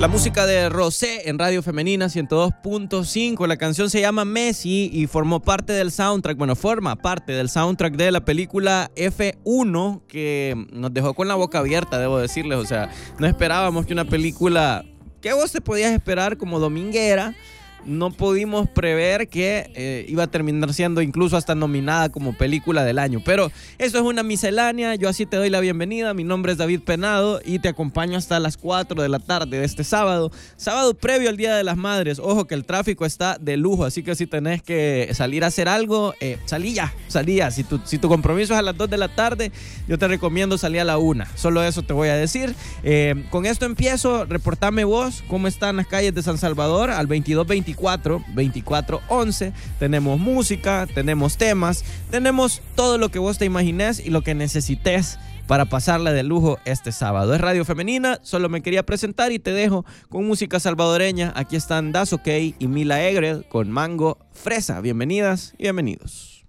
La música de Rosé en Radio Femenina 102.5. La canción se llama Messi y formó parte del soundtrack, forma parte del soundtrack de la película F1, que nos dejó con la boca abierta, debo decirles. O sea, no esperábamos que una película que vos te podías esperar como dominguera, no pudimos prever que iba a terminar siendo incluso hasta nominada como película del año. Pero eso es una miscelánea. Yo así te doy la bienvenida. Mi nombre es David Penado y te acompaño hasta las 4 de la tarde de este sábado. Sábado previo al Día de las Madres. Ojo que el tráfico está de lujo, así que si tenés que salir a hacer algo, salí ya. Si tu compromiso es a las 2 de la tarde, yo te recomiendo salir a la 1. Solo eso te voy a decir. Con esto empiezo. Reportame vos cómo están las calles de San Salvador al 2224-2411. Tenemos música, tenemos temas, tenemos todo lo que vos te imagines y lo que necesites para pasarla de lujo este sábado. Es Radio Femenina, solo me quería presentar y te dejo con música salvadoreña. Aquí están Das OK y Mila Egred con Mango Fresa. Bienvenidas y bienvenidos.